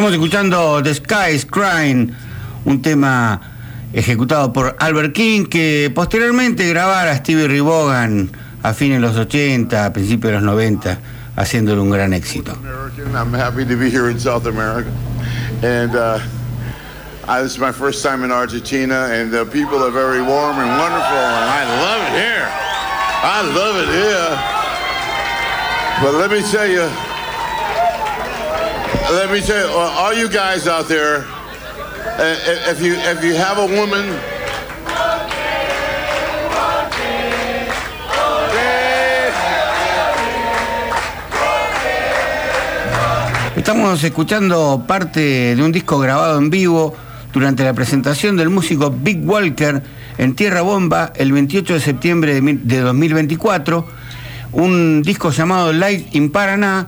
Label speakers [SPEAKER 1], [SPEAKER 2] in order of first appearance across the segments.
[SPEAKER 1] Estamos escuchando The Sky is Crying, un tema ejecutado por Albert King, que posteriormente grabara Stevie Ray Vaughan a fines de los 80, a principios de los 90, haciéndole un gran éxito.
[SPEAKER 2] I'm happy to be here in South America, and this is my first time in Argentina, and the people are very warm and wonderful, and I love it here. I love it here. But let me tell you, all you guys out there, if you have a woman.
[SPEAKER 1] Estamos escuchando parte de un disco grabado en vivo durante la presentación del músico Big Walker en Tierra Bomba el 28 de septiembre de 2024, un disco llamado Live in Paraná,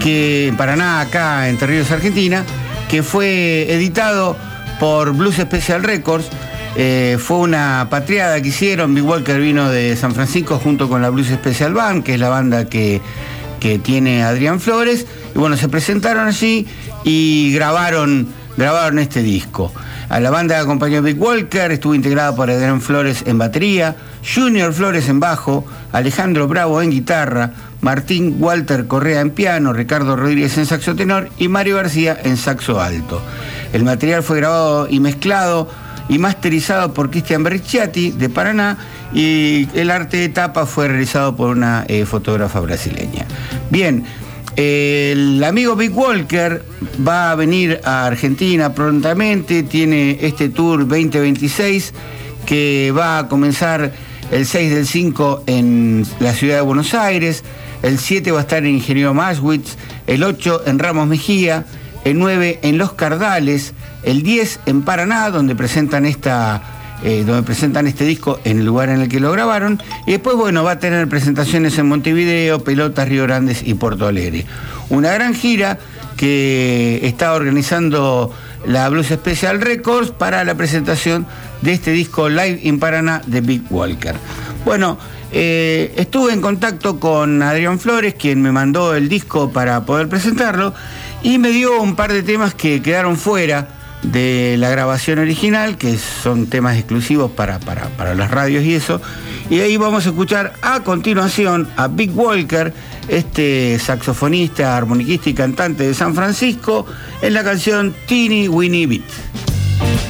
[SPEAKER 1] acá en Entre Ríos, Argentina, que fue editado por Blues Special Records. Fue una patriada que hicieron. Big Walker vino de San Francisco junto con la Blues Special Band, que es la banda que tiene Adrián Flores, y bueno, se presentaron allí y grabaron este disco. A la banda acompañó Big Walker, estuvo integrada por Adrián Flores en batería, Junior Flores en bajo, Alejandro Bravo en guitarra, Martín Walter Correa en piano, Ricardo Rodríguez en saxo tenor y Mario García en saxo alto. El material fue grabado y mezclado y masterizado por Cristian Berricciati de Paraná, y el arte de tapa fue realizado por una fotógrafa brasileña. Bien, el amigo Big Walker va a venir a Argentina prontamente, tiene este tour 2026 que va a comenzar el 6/5 en la ciudad de Buenos Aires, el 7 va a estar en Ingeniero Maschwitz, el 8 en Ramos Mejía, el 9 en Los Cardales, el 10 en Paraná, donde presentan este disco en el lugar en el que lo grabaron, y después, bueno, va a tener presentaciones en Montevideo, Pelotas, Río Grandes y Porto Alegre. Una gran gira que está organizando la Blues Special Records para la presentación de este disco Live in Paraná de Big Walker. Bueno, estuve en contacto con Adrián Flores, quien me mandó el disco para poder presentarlo, y me dio un par de temas que quedaron fuera de la grabación original, que son temas exclusivos para las radios y eso, y ahí vamos a escuchar a continuación a Big Walker, este saxofonista, armoniquista y cantante de San Francisco, en la canción Teeny Weeny Bit.